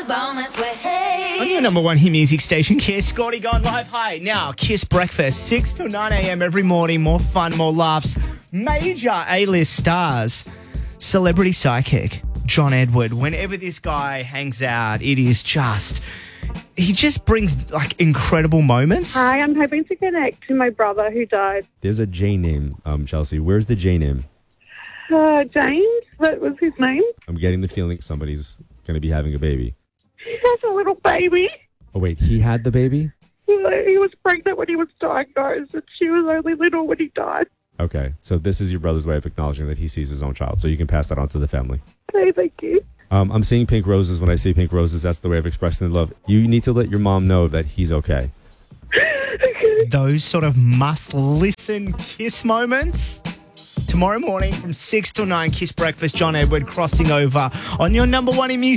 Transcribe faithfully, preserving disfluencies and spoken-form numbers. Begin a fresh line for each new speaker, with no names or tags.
On your number one hit music station, Kiss. Scotty gone live. Hi. Now, Kiss Breakfast, six to nine a.m. every morning. More fun, more laughs. Major A-list stars. Celebrity psychic, John Edward. Whenever this guy hangs out, it is just... He just brings, like, incredible moments.
Hi, I'm hoping to connect to my brother who died.
There's a J name, um, Chelsea. Where's the J name?
Uh, James, that was his name.
I'm getting the feeling somebody's going to be having a baby.
He has a little baby.
Oh, wait, he had the baby?
He was pregnant when he was diagnosed, and she was only little when he died.
Okay, so this is your brother's way of acknowledging that he sees his own child, so you can pass that on to the family.
Hey, thank you.
Um, I'm seeing pink roses. When I see pink roses, that's the way of expressing the love. You need to let your mom know that he's okay.
Those sort of must-listen Kiss moments. Tomorrow morning from six till nine, Kiss Breakfast, John Edward crossing over on your number one in music.